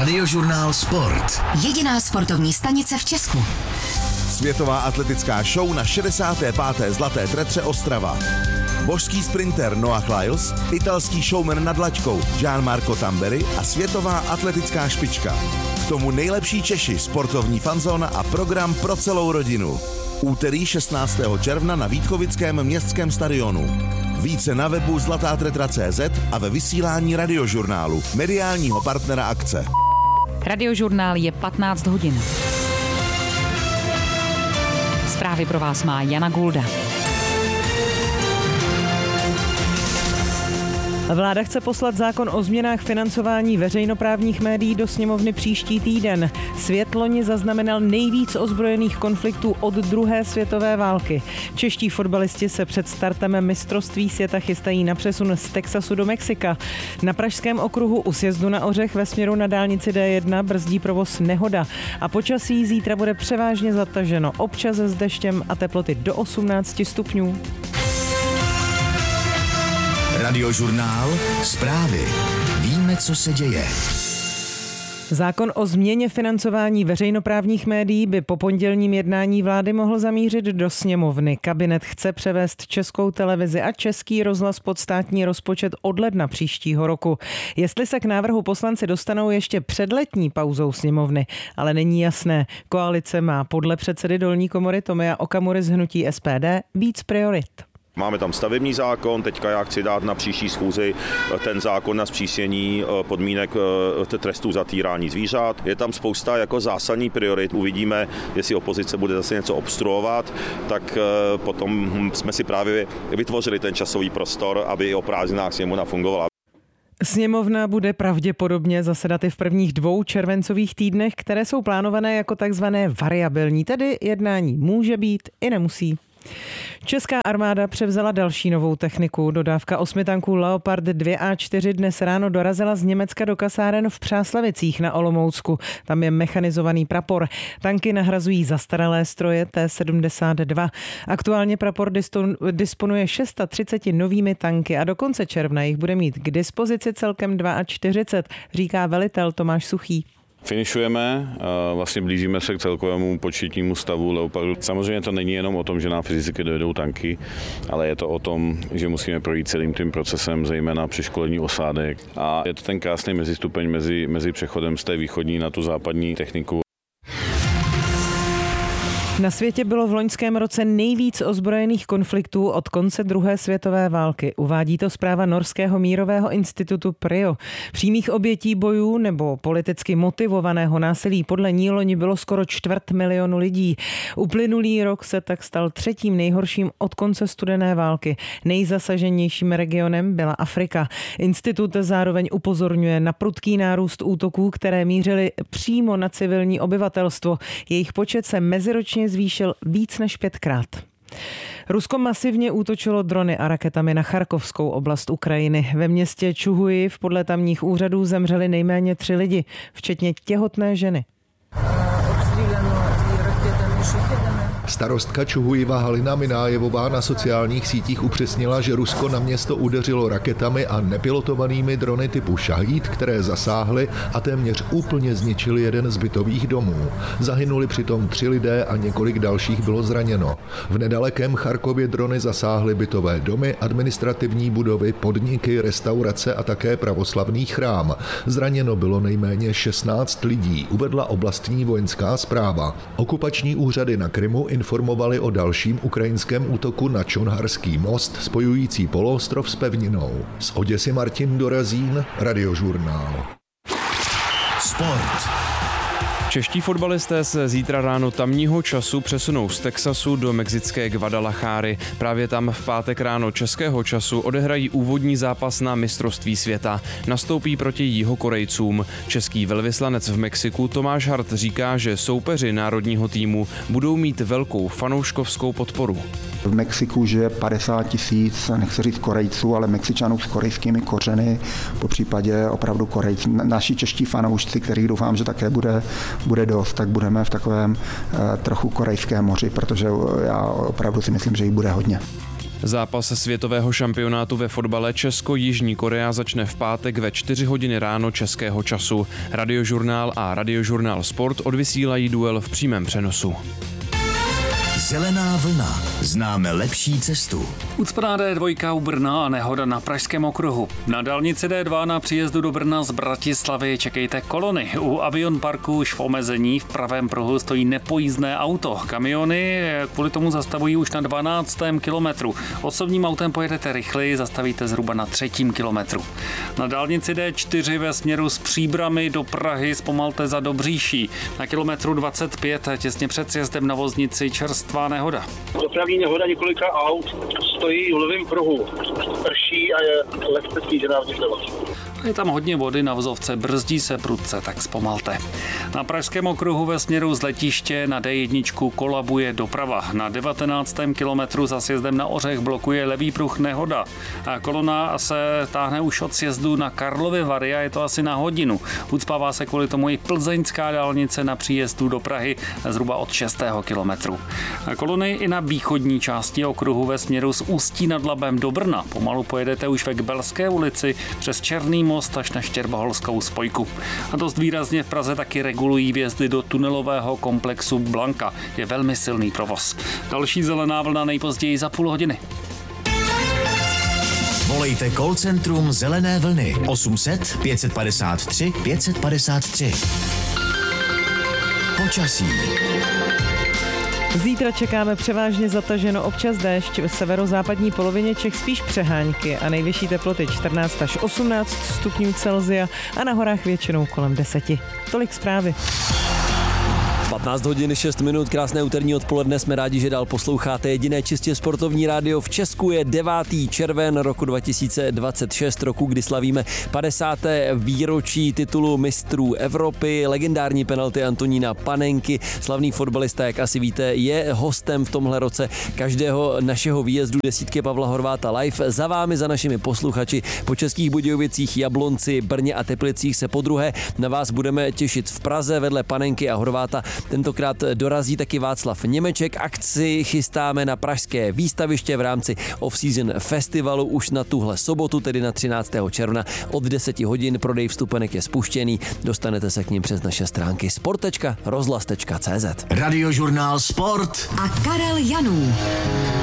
Radiožurnál Sport. Jediná sportovní stanice v Česku. Světová atletická show na 65. Zlaté tretře Ostrava. Božský sprinter Noah Lyles, italský showman nad laťkou Gianmarco Tamberi a světová atletická špička. K tomu nejlepší Češi, sportovní fanzóna a program pro celou rodinu. Úterý 16. června na Vítkovickém městském stadionu. Více na webu zlatátetra.cz a ve vysílání Radiožurnálu, mediálního partnera akce. Radiožurnál je 15 hodin. Zprávy pro vás má Jana Gulda. Vláda chce poslat zákon o změnách financování veřejnoprávních médií do sněmovny příští týden. Svět loni zaznamenal nejvíc ozbrojených konfliktů od druhé světové války. Čeští fotbalisti se před startem mistrovství světa chystají na přesun z Texasu do Mexika. Na Pražském okruhu u sjezdu na Ořech ve směru na dálnici D1 brzdí provoz nehoda. A počasí zítra bude převážně zataženo, občas s deštěm a teploty do 18 stupňů. Radiožurnál Zprávy. Víme, co se děje. Zákon o změně financování veřejnoprávních médií by po pondělním jednání vlády mohl zamířit do sněmovny. Kabinet chce převést Českou televizi a Český rozhlas pod státní rozpočet od ledna příštího roku. Jestli se k návrhu poslanci dostanou ještě před letní pauzou sněmovny, ale není jasné. Koalice má podle předsedy dolní komory Tomia Okamury z hnutí SPD víc priorit. Máme tam stavební zákon, teďka já chci dát na příští schůzi ten zákon na zpřísnění podmínek trestů za týrání zvířat. Je tam spousta jako zásadní priorit. Uvidíme, jestli opozice bude zase něco obstruovat, tak potom jsme si právě vytvořili ten časový prostor, aby i o prázdninách sněmovna fungovala. Sněmovna bude pravděpodobně zasedat i v prvních 2 červencových týdnech, které jsou plánované jako takzvané variabilní, tedy jednání může být i nemusí. Česká armáda převzala další novou techniku. Dodávka 8 tanků Leopard 2A4 dnes ráno dorazila z Německa do kasáren v Přáslavicích na Olomoucku. Tam je mechanizovaný prapor. Tanky nahrazují zastaralé stroje T-72. Aktuálně prapor disponuje 630 novými tanky a do konce června jich bude mít k dispozici celkem 42, říká velitel Tomáš Suchý. Finišujeme, vlastně blížíme se k celkovému početnímu stavu Leopardu. Samozřejmě to není jenom o tom, že nám fyzicky dojedou tanky, ale je to o tom, že musíme projít celým tím procesem, zejména přeškolení osádek. A je to ten krásný mezistupeň mezi přechodem z té východní na tu západní techniku. Na světě bylo v loňském roce nejvíc ozbrojených konfliktů od konce druhé světové války. Uvádí to zpráva norského mírového institutu PRIO. Přímých obětí bojů nebo politicky motivovaného násilí podle ní loni bylo skoro 250 000 lidí. Uplynulý rok se tak stal 3. nejhorším od konce studené války. Nejzasaženějším regionem byla Afrika. Institut zároveň upozorňuje na prudký nárůst útoků, které mířily přímo na civilní obyvatelstvo. Jejich počet se meziročně zvýšil víc než 5krát. Rusko masivně útočilo drony a raketami na Charkovskou oblast Ukrajiny. Ve městě Čuhujiv podle tamních úřadů zemřeli nejméně 3 lidi, včetně těhotné ženy. Starostka Čuhujiva Halina Minájevová na sociálních sítích upřesnila, že Rusko na město udeřilo raketami a nepilotovanými drony typu Šahíd, které zasáhly a téměř úplně zničili jeden z bytových domů. Zahynuli přitom 3 lidé a několik dalších bylo zraněno. V nedalekém Charkově drony zasáhly bytové domy, administrativní budovy, podniky, restaurace a také pravoslavný chrám. Zraněno bylo nejméně 16 lidí, uvedla oblastní vojenská správa. Okupační úřady na Krymu informovali o dalším ukrajinském útoku na Čonharský most spojující poloostrov s pevninou. Z Oděsy Martin Dorazín, Radiožurnál. Sport. Čeští fotbalisté se zítra ráno tamního času přesunou z Texasu do mexické Guadalajáry. Právě tam v pátek ráno českého času odehrají úvodní zápas na mistrovství světa. Nastoupí proti Jihokorejcům. Český velvyslanec v Mexiku Tomáš Hart říká, že soupeři národního týmu budou mít velkou fanouškovskou podporu. V Mexiku žije 50 000, nechci říct Korejců, ale Mexičanů s korejskými kořeny, popřípadě opravdu Korejci. Naši čeští fanoušci, kterých doufám, že také bude dost, tak budeme v takovém trochu korejském moři, protože já opravdu si myslím, že jich bude hodně. Zápas světového šampionátu ve fotbale Česko-Jižní Korea začne v pátek ve 4 hodiny ráno českého času. Radiožurnál a Radiožurnál Sport odvysílají duel v přímém přenosu. Zelená vlna. Známe lepší cestu. Ucpaná D2 u Brna a nehoda na Pražském okruhu. Na dálnici D2 na příjezdu do Brna z Bratislavy čekejte kolony. U Avion Parku už v omezení v pravém pruhu stojí nepojízdné auto. Kamiony kvůli tomu zastavují už na 12. kilometru. Osobním autem pojedete rychleji, zastavíte zhruba na 3. kilometru. Na dálnici D4 ve směru z Příbrami do Prahy zpomalte za Dobříší. Na kilometru 25 těsně před sjezdem na Voznici čerstvá nehoda. Dopravní nehoda několika aut stojí v levém pruhu. Prší a je lehce snížená vzdušnost. Je tam hodně vody na vozovce, brzdí se prudce, tak zpomalte. Na Pražském okruhu ve směru z letiště na D1 kolabuje doprava. Na 19. kilometru za sjezdem na Ořech blokuje levý pruh nehoda. A kolona se táhne už od sjezdu na Karlovy Vary a je to asi na hodinu. Ucpává se kvůli tomu i plzeňská dálnice na příjezdu do Prahy zhruba od 6. kilometru. Kolony i na východní části okruhu ve směru z Ústí nad Labem do Brna. Pomalu pojedete už ve Kbelské ulici přes Černý most až na Štěrboholskou spojku. A dost výrazně v Praze taky regulují vjezdy do tunelového komplexu Blanka. Je velmi silný provoz. Další zelená vlna nejpozději za půl hodiny. Volejte call centrum Zelené vlny 800 553 553. Počasí. Zítra čekáme převážně zataženo, občas déšť, v severozápadní polovině Čech spíš přehánky a nejvyšší teploty 14 až 18 stupňů Celsia a na horách většinou kolem 10. Tolik zprávy. 15 hodin 6 minut, krásné úterní odpoledne, jsme rádi, že dál posloucháte jediné čistě sportovní rádio v Česku. Je 9. červen roku 2026, roku, kdy slavíme 50. výročí titulu mistrů Evropy. Legendární penalty Antonína Panenky, slavný fotbalista, jak asi víte, je hostem v tomhle roce každého našeho výjezdu desítky Pavla Horváta live. Za vámi, za našimi posluchači po Českých Budějovicích, Jablonci, Brně a Teplicích se podruhé na vás budeme těšit v Praze vedle Panenky a Horváta. Tentokrát dorazí taky Václav Němeček. Akci chystáme na pražské výstaviště v rámci Off-Season Festivalu už na tuhle sobotu, tedy na 13. června od 10 hodin. Prodej vstupenek je spuštěný. Dostanete se k nim přes naše stránky sport.rozhlas.cz. Radiožurnál Sport a Karel Janů.